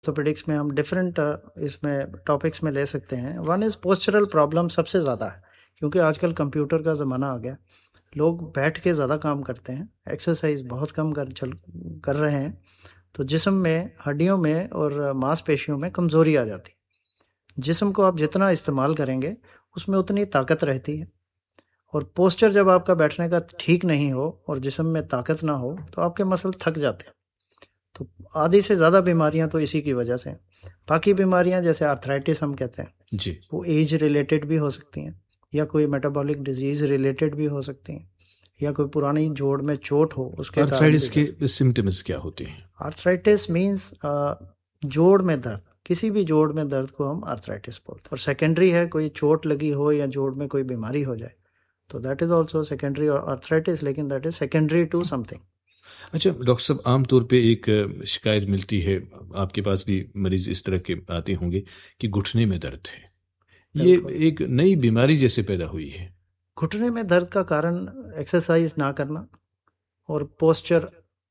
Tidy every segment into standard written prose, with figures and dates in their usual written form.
Orthopaedics में हम different इसमें टॉपिक्स में ले सकते हैं। वन इज़ पोस्चरल प्रॉब्लम सबसे ज़्यादा है, क्योंकि आजकल कंप्यूटर का ज़माना आ गया, लोग बैठ के ज़्यादा काम करते हैं, एक्सरसाइज बहुत कम कर रहे हैं, तो जिस्म में, हड्डियों में और मांसपेशियों में कमज़ोरी आ जाती है। जिस्म को आप जितना इस्तेमाल करेंगे उसमें उतनी ताकत रहती है, और पोस्चर जब आपका बैठने का ठीक नहीं हो और जिस्म में ताकत ना हो तो आपके मसल थक जाते हैं। तो आधी से ज़्यादा बीमारियां तो इसी की वजह से हैं। बाकी बीमारियां जैसे आर्थराइटिस हम कहते हैं जी, वो एज रिलेटेड भी हो सकती हैं, या कोई मेटाबॉलिक डिजीज रिलेटेड भी हो सकती हैं, या कोई पुरानी जोड़ में चोट हो उसके कारण आर्थराइटिस भी। के सिम्टम्स क्या होते हैं? आर्थराइटिस मीन्स जोड़ में दर्द, किसी भी जोड़ में दर्द को हम आर्थराइटिस बोलते हैं। और सेकेंडरी है, कोई चोट लगी हो या जोड़ में कोई बीमारी हो जाए तो that is also secondary arthritis, लेकिन that is secondary to something. अच्छा डॉक्टर साहब, आमतौर पे एक शिकायत मिलती है, आपके पास भी मरीज इस तरह के आते होंगे कि घुटने में दर्द है। ये बिल्कुल, एक नई बीमारी जैसे पैदा हुई है। घुटने में दर्द का कारण एक्सरसाइज ना करना और पोस्चर,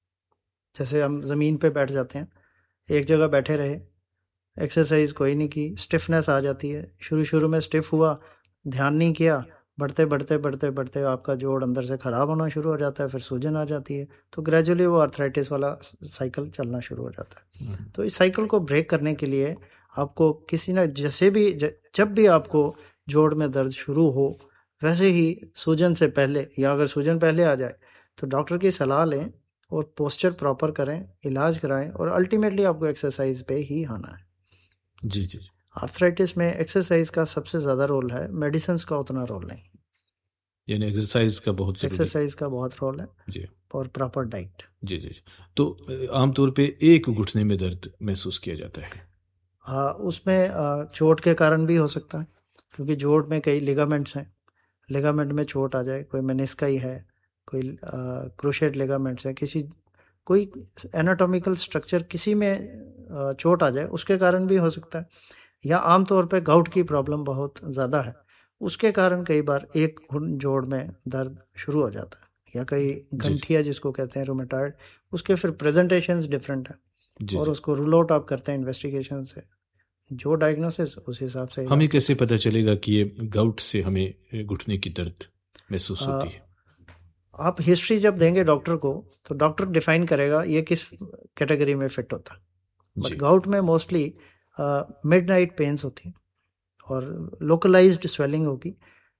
जैसे हम ज़मीन पे बैठ जाते हैं, एक जगह बैठे रहे, एक्सरसाइज कोई नहीं की, स्टिफनेस आ जाती है। शुरू शुरू में स्टिफ हुआ, ध्यान नहीं किया, बढ़ते बढ़ते बढ़ते बढ़ते आपका जोड़ अंदर से ख़राब होना शुरू हो जाता है, फिर सूजन आ जाती है, तो ग्रेजुअली वो आर्थराइटिस वाला साइकिल चलना शुरू हो जाता है। तो इस साइकिल को ब्रेक करने के लिए आपको किसी ना, जैसे भी जब भी आपको जोड़ में दर्द शुरू हो, वैसे ही सूजन से पहले या अगर सूजन पहले आ जाए तो डॉक्टर की सलाह लें और पोस्चर प्रॉपर करें, इलाज कराएं, और अल्टीमेटली आपको एक्सरसाइज पे ही आना है। जी जी जी। आर्थराइटिस में एक्सरसाइज का सबसे ज़्यादा रोल है, मेडिसिन का उतना रोल नहीं। यानी एक्सरसाइज का बहुत ज़रूरी। एक्सरसाइज का बहुत रोल है, जी और प्रॉपर डाइट। जी जी जी। तो आमतौर पे एक घुटने में दर्द महसूस किया जाता है। उसमें चोट के कारण भी हो सकता है, क्योंकि जोड़ में कई लिगामेंट्स हैं, लिगामेंट में चोट आ जाए, कोई मेनिस्काई है, कोई क्रूशेट लिगामेंट्स है, किसी कोई एनाटॉमिकल स्ट्रक्चर किसी में चोट आ जाए उसके कारण भी हो सकता है। या आमतौर पे गाउट की प्रॉब्लम बहुत ज़्यादा है, उसके कारण कई बार एक जोड़ में दर्द शुरू हो जाता है, या कई जी जी गंठिया जिसको कहते हैं रोमेटॉइड, उसके फिर प्रेजेंटेशंस डिफरेंट है, जी और जी। उसको रूल आउट आप करते हैं इन्वेस्टिगेशन से, जो डायग्नोसिस उस हिसाब से हमें इलाज कैसे करते पता चलेगा कि ये गाउट से हमें घुटने की दर्द महसूस हैं। होती है? आप हिस्ट्री जब देंगे डॉक्टर को तो डॉक्टर डिफाइन करेगा ये किस कैटेगरी में फिट होता है। बट जी गाउट में मोस्टली मिड नाइट पेन्स होती हैं, और लोकलाइज्ड स्वेलिंग होगी,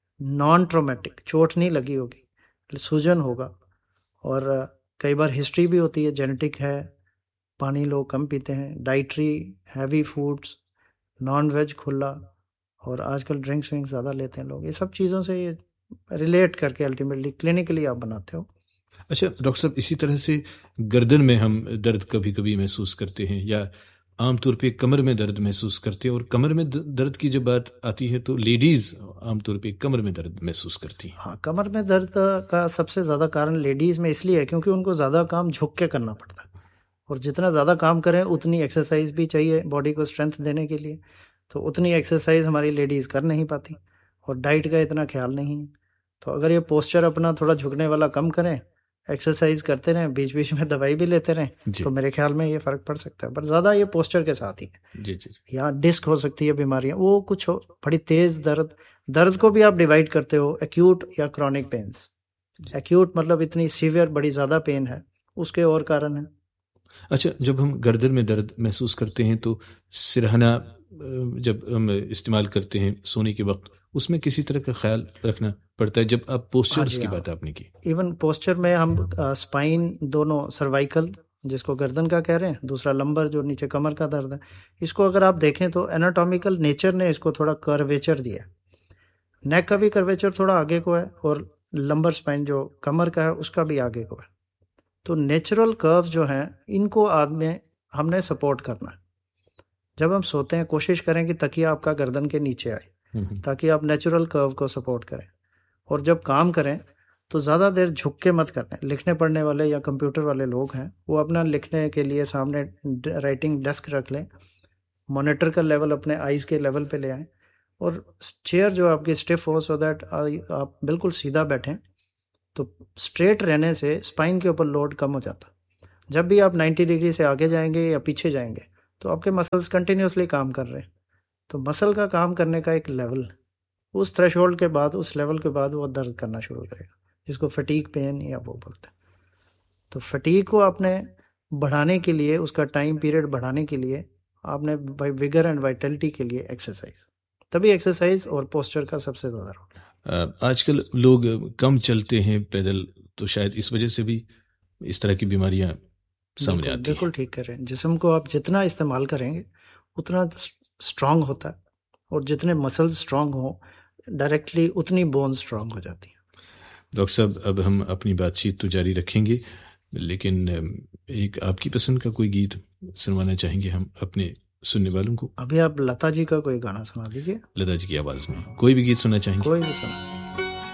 नॉन ट्रोमेटिक, चोट नहीं लगी होगी, सूजन होगा, और कई बार हिस्ट्री भी होती है, जेनेटिक है, पानी लोग कम पीते हैं, dietary heavy foods, non veg खुला, और आजकल ड्रिंक्स विंक्स ज़्यादा लेते हैं लोग, ये सब चीज़ों से ये रिलेट करके अल्टीमेटली क्लिनिकली आप बनाते हो। अच्छा डॉक्टर साहब, इसी तरह से गर्दन में हम दर्द कभी कभी महसूस करते हैं, या आमतौर पे कमर में दर्द महसूस करते हैं। और कमर में दर्द की जब बात आती है तो लेडीज आमतौर पे कमर में दर्द महसूस करती हैं। हाँ, कमर में दर्द का सबसे ज़्यादा कारण लेडीज़ में इसलिए है क्योंकि उनको ज़्यादा काम झुक के करना पड़ता है, और जितना ज़्यादा काम करें उतनी एक्सरसाइज भी चाहिए बॉडी को स्ट्रेंथ देने के लिए, तो उतनी एक्सरसाइज हमारी लेडीज़ कर नहीं पाती, और डाइट का इतना ख्याल नहीं है। तो अगर ये पोस्चर अपना थोड़ा झुकने वाला कम करें, एक्सरसाइज करते रहें, बीच बीच में दवाई भी लेते रहें, जी तो मेरे ख्याल में ये फ़र्क पड़ सकता है। पर ज़्यादा ये पोस्चर के साथ ही है। जी जी यहाँ डिस्क हो सकती है बीमारियाँ, वो कुछ हो बड़ी तेज़ दर्द, दर्द को भी आप डिवाइड करते हो एक्यूट या क्रॉनिक पेन्स। एक्यूट मतलब इतनी सीवियर बड़ी ज़्यादा पेन है, उसके और कारण है। अच्छा, जब हम गर्दन में दर्द महसूस करते हैं तो सिरहाना जब हम इस्तेमाल करते हैं सोने के वक्त, उसमें किसी तरह का ख्याल रखना पड़ता है? जब आप हाँ पोस्चर्स जी, की हाँ। बात आपने की। इवन पोस्चर में हम स्पाइन दोनों, सर्वाइकल जिसको गर्दन का कह रहे हैं, दूसरा लंबर जो नीचे कमर का दर्द है, इसको अगर आप देखें तो एनाटॉमिकल नेचर ने इसको थोड़ा कर्वेचर दिया है। नेक का भी कर्वेचर थोड़ा आगे को है, और लंबर स्पाइन जो कमर का है उसका भी आगे को है। तो नेचुरल कर्व जो हैं इनको आदमी हमने सपोर्ट करना है। जब हम सोते हैं कोशिश करें कि तकिया आपका गर्दन के नीचे आए, हम्म। ताकि आप नेचुरल कर्व को सपोर्ट करें। और जब काम करें तो ज़्यादा देर झुक के मत करना। लिखने पढ़ने वाले या कंप्यूटर वाले लोग हैं वो अपना लिखने के लिए सामने राइटिंग डेस्क रख लें, मॉनिटर का लेवल अपने आईज के लेवल पे ले आएं, और चेयर जो आपकी स्टिफ हो, सो दैट आप बिल्कुल सीधा बैठें। तो स्ट्रेट रहने से स्पाइन के ऊपर लोड कम हो जाता। जब भी आप 90 डिग्री से आगे जाएंगे या पीछे जाएंगे तो आपके मसल्स कंटिन्यूसली काम कर रहे हैं। तो मसल का काम करने का एक लेवल, उस थ्रेशोल्ड के बाद, उस लेवल के बाद वो दर्द करना शुरू करेगा, जिसको फटीग पेन या वो बोलते हैं। तो फटीग को आपने बढ़ाने के लिए, उसका टाइम पीरियड बढ़ाने के लिए आपने विगर एंड वाइटलिटी के लिए एक्सरसाइज, तभी एक्सरसाइज और पोस्चर का सबसे ज़्यादा रोल। आजकल लोग कम चलते हैं पैदल, तो शायद इस वजह से भी इस तरह की बीमारियां सामने आती हैं। बिल्कुल ठीक कर रहे हैं। जिस्म को आप जितना इस्तेमाल करेंगे उतना स्ट्रांग होता है, और जितने मसल स्ट्रांग हो डायरेक्टली उतनी बोन स्ट्रांग हो जाती है। डॉक्टर साहब, अब हम अपनी बातचीत तो जारी रखेंगे, लेकिन एक आपकी पसंद का कोई गीत सुनवाना चाहेंगे हम अपने सुनने वालों को। अभी आप लता जी का कोई गाना सुना दीजिए। लता जी की आवाज़ में कोई भी गीत सुनना चाहेंगे? कोई भी सुना।